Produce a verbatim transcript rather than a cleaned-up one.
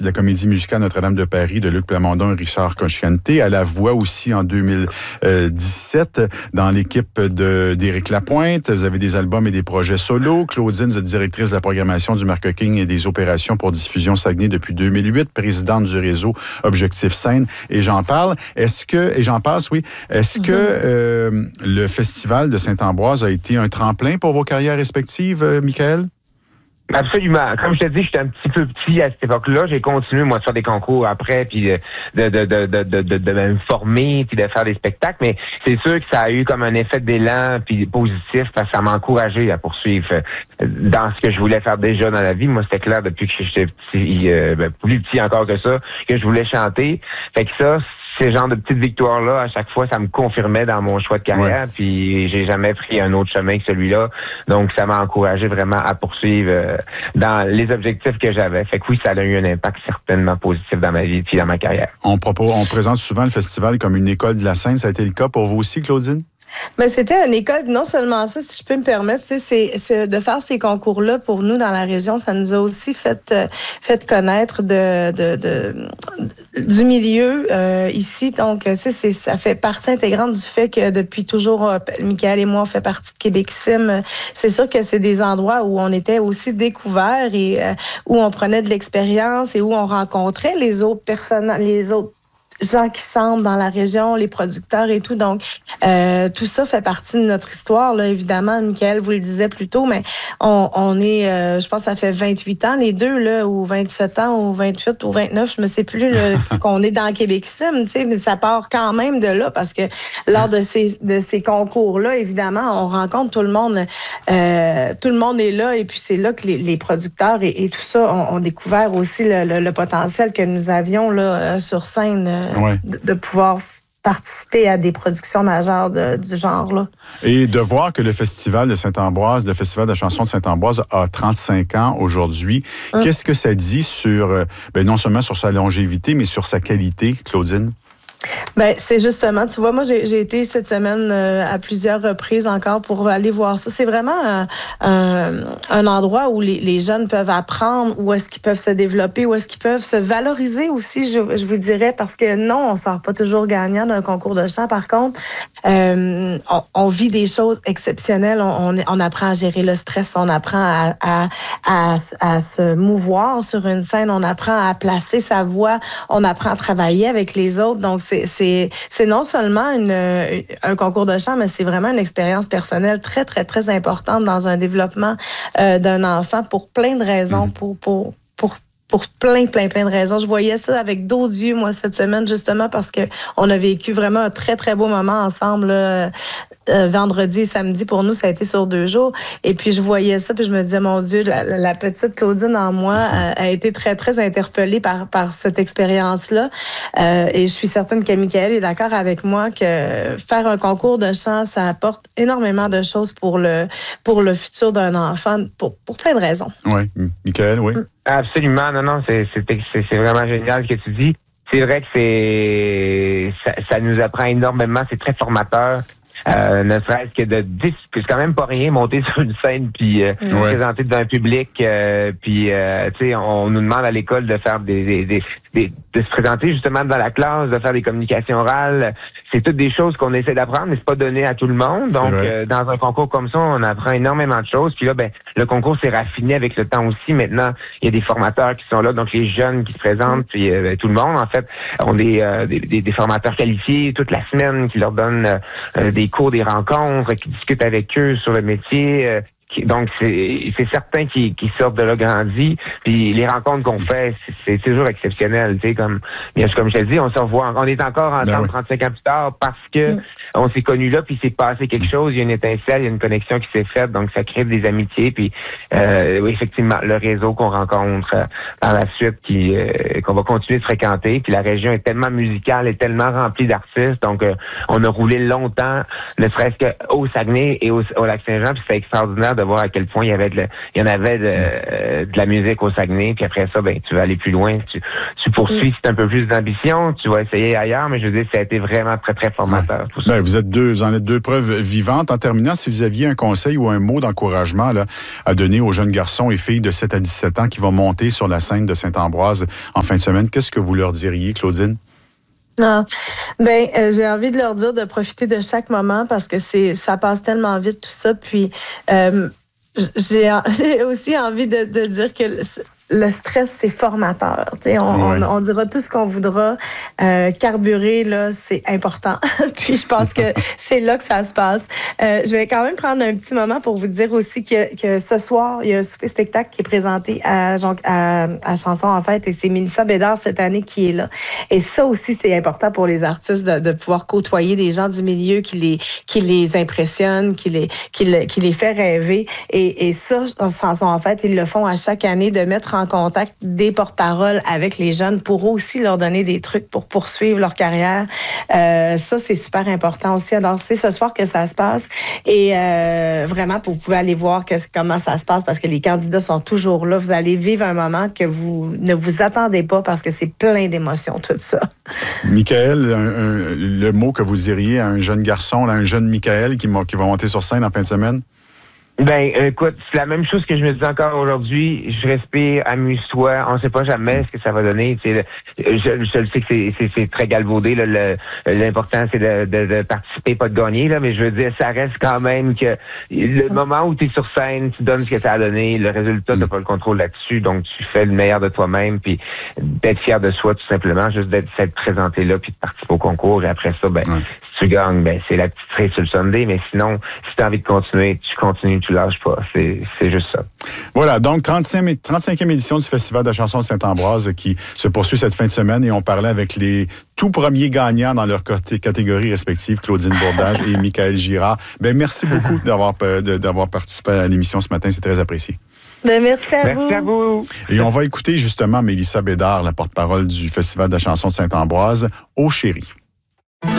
partie de la comédie musicale Notre-Dame de Paris de Luc Plamondon et Richard Cosciante, à la voix aussi en deux mille dix-sept dans l'équipe de d'Éric Lapointe. Vous avez des albums et des projets solo. Claudine, vous êtes directrice de la programmation du marketing et des opérations pour Diffusion Saguenay depuis deux mille huit, présidente du réseau Objectif Scène, et j'en parle. Est-ce que, et j'en passe, oui, est-ce mm-hmm. que euh, le Festival de Saint-Ambroise a été un tremplin pour vos carrières respectives, euh, Michael? Absolument. Comme je te dis, j'étais un petit peu petit à cette époque-là. J'ai continué, moi, de faire des concours après, puis de de de de de de, de me former, puis de faire des spectacles. Mais c'est sûr que ça a eu comme un effet d'élan puis positif, parce que ça m'a encouragé à poursuivre dans ce que je voulais faire déjà dans la vie. Moi, c'était clair depuis que j'étais petit, euh, ben, plus petit encore que ça, que je voulais chanter. Fait que ça, ces genres de petites victoires-là, à chaque fois, ça me confirmait dans mon choix de carrière, ouais. Puis j'ai jamais pris un autre chemin que celui-là. Donc, ça m'a encouragé vraiment à poursuivre euh, dans les objectifs que j'avais. Fait que oui, ça a eu un impact certainement positif dans ma vie et dans ma carrière. On propose, on présente souvent le festival comme une école de la scène. Ça a été le cas pour vous aussi, Claudine? Ben, c'était une école, non seulement ça, si je peux me permettre, c'est, c'est de faire ces concours-là pour nous dans la région, ça nous a aussi fait, euh, fait connaître de, de, de, du milieu euh, ici. Donc, tu sais, c'est, ça fait partie intégrante du fait que depuis toujours, euh, Michael et moi, on fait partie de Québec-Sim. C'est sûr que c'est des endroits où on était aussi découverts et euh, où on prenait de l'expérience et où on rencontrait les autres personnes, les autres gens qui chantent dans la région, les producteurs et tout. Donc, euh, tout ça fait partie de notre histoire, là, évidemment. Michael vous le disait plus tôt, mais on, on est, euh, je pense que ça fait vingt-huit ans, les deux, là, ou vingt-sept ans, ou vingt-huit, ou vingt-neuf, je me sais plus, là, qu'on est dans Québec-Sim, tu sais, mais ça part quand même de là, parce que lors de ces, de ces concours-là, évidemment, on rencontre tout le monde, euh, tout le monde est là, et puis c'est là que les, les producteurs et, et tout ça ont, ont découvert aussi le, le, le potentiel que nous avions, là, sur scène, euh, Ouais. De, de pouvoir participer à des productions majeures de, du genre-là. Et de voir que le Festival de Saint-Ambroise, le Festival de la chanson de Saint-Ambroise a trente-cinq ans aujourd'hui, hum. Qu'est-ce que ça dit sur, ben non seulement sur sa longévité, mais sur sa qualité, Claudine? Ben c'est justement, tu vois, moi j'ai, j'ai été cette semaine euh, à plusieurs reprises encore pour aller voir ça. C'est vraiment un, un, un endroit où les, les jeunes peuvent apprendre, où est-ce qu'ils peuvent se développer, où est-ce qu'ils peuvent se valoriser aussi, je, je vous dirais, parce que non, on sort pas toujours gagnant d'un concours de chant. Par contre, euh, on, on vit des choses exceptionnelles. On, on, on apprend à gérer le stress, on apprend à, à, à, à se mouvoir sur une scène, on apprend à placer sa voix, on apprend à travailler avec les autres. Donc C'est, c'est, c'est non seulement une, un concours de chant, mais c'est vraiment une expérience personnelle très, très, très importante dans un développement euh, d'un enfant pour plein de raisons, mmh. pour, pour, pour, pour plein, plein, plein de raisons. Je voyais ça avec d'autres yeux, moi, cette semaine, justement, parce que on a vécu vraiment un très, très beau moment ensemble, là, euh, vendredi et samedi. Pour nous, ça a été sur deux jours. Et puis, je voyais ça, puis je me disais, mon Dieu, la, la petite Claudine en moi a, a été très, très interpellée par, par cette expérience-là. Euh, et je suis certaine que Michael est d'accord avec moi que faire un concours de chant, ça apporte énormément de choses pour le, pour le futur d'un enfant, pour, pour plein de raisons. Oui. Michael, oui. Mm. Absolument. Non, non, c'est, c'est, c'est, c'est vraiment génial ce que tu dis. C'est vrai que c'est, ça, ça nous apprend énormément. C'est très formateur. Euh, ne serait-ce que de dire que c'est quand même pas rien monter sur une scène puis euh, ouais. présenter devant un public euh, puis euh, tu sais on nous demande à l'école de faire des, des, des, des de se présenter justement dans la classe, de faire des communications orales. C'est toutes des choses qu'on essaie d'apprendre, mais c'est pas donné à tout le monde. Donc euh, dans un concours comme ça, on apprend énormément de choses. Puis là, ben le concours s'est raffiné avec le temps aussi. Maintenant, il y a des formateurs qui sont là, donc les jeunes qui se présentent, puis euh, tout le monde en fait, on est euh, des, des, des formateurs qualifiés toute la semaine qui leur donnent euh, des cours, des rencontres, qui discutent avec eux sur le métier. Euh, qui, donc, c'est, c'est certain qu'ils, qu'ils sortent de là grandis. Puis les rencontres qu'on fait, c'est, c'est toujours exceptionnel. Tu sais, comme, bien, comme je te dis, on se revoit. On est encore ensemble ben oui. trente-cinq ans plus tard parce que mm. on s'est connus là, puis il s'est passé quelque chose. Il y a une étincelle, il y a une connexion qui s'est faite. Donc, ça crée des amitiés. Puis, euh, oui, effectivement, le réseau qu'on rencontre euh, par la suite, qui, euh, qu'on va continuer de fréquenter. Puis la région est tellement musicale, est tellement remplie d'artistes. Donc, euh, on a roulé longtemps, ne serait-ce qu'au Saguenay et au, au Lac-Saint-Jean. Puis c'est extraordinaire de de voir à quel point il y avait de, la, il y en avait de, euh, de la musique au Saguenay. Puis après ça, ben tu vas aller plus loin. Tu, tu poursuis, c'est un peu plus d'ambition. Tu vas essayer ailleurs, mais je veux dire, ça a été vraiment très, très formateur. Tout ça. Ben, vous êtes deux, vous en êtes deux preuves vivantes. En terminant, si vous aviez un conseil ou un mot d'encouragement là, à donner aux jeunes garçons et filles de sept à dix-sept ans qui vont monter sur la scène de Saint-Ambroise en fin de semaine, qu'est-ce que vous leur diriez, Claudine? Non. Ben, euh, j'ai envie de leur dire de profiter de chaque moment parce que c'est ça passe tellement vite tout ça. Puis euh, j'ai, j'ai aussi envie de, de dire que le stress, c'est formateur. T'sais, on, ouais. on, on dira tout ce qu'on voudra. Euh, carburer, là, c'est important. Puis je pense que c'est là que ça se passe. Euh, je vais quand même prendre un petit moment pour vous dire aussi que, que ce soir, il y a un souper spectacle qui est présenté à, à, à Chanson en fête et c'est Mélissa Bédard cette année qui est là. Et ça aussi, c'est important pour les artistes de, de pouvoir côtoyer des gens du milieu qui les, qui les impressionnent, qui les, qui, le, qui les fait rêver. Et, et ça, en Chanson en fête, ils le font à chaque année de mettre en en contact des porte-paroles avec les jeunes pour aussi leur donner des trucs pour poursuivre leur carrière. Euh, ça, c'est super important aussi. Alors, c'est ce soir que ça se passe. Et euh, vraiment, vous pouvez aller voir que, comment ça se passe parce que les candidats sont toujours là. Vous allez vivre un moment que vous ne vous attendez pas parce que c'est plein d'émotions, tout ça. Michael, un, un, le mot que vous diriez à un jeune garçon, à un jeune Michael qui, qui va monter sur scène en fin de semaine? Ben, écoute, c'est la même chose que je me dis encore aujourd'hui. Je respire, amuse-toi. On ne sait pas jamais ce que ça va donner. Tu sais, je, je le sais que c'est, c'est, c'est très galvaudé. Là, le, l'important, c'est de, de, de participer, pas de gagner. Là, mais je veux dire, ça reste quand même que le moment où tu es sur scène, tu donnes ce que ça a donné. Le résultat, tu n'as pas le contrôle là-dessus. Donc, tu fais le meilleur de toi-même. Puis d'être fier de soi, tout simplement. Juste d'être, d'être présenté là, puis de participer au concours. Et après ça, ben, ouais. si tu gagnes, ben, c'est la petite cerise sur le Sunday. Mais sinon, si tu as envie de continuer, tu continues. Tu lâches pas. C'est, c'est juste ça. Voilà, donc trente-cinquième édition du Festival de la chanson de Saint-Ambroise qui se poursuit cette fin de semaine et on parlait avec les tout premiers gagnants dans leur catégorie respective, Claudine Bourdage et Michael Girard. Ben, merci beaucoup d'avoir, d'avoir participé à l'émission ce matin. C'est très apprécié. Ben, merci à vous. Merci à vous. Et on va écouter justement Mélissa Bédard, la porte-parole du Festival de la chanson de Saint-Ambroise, au Chéri.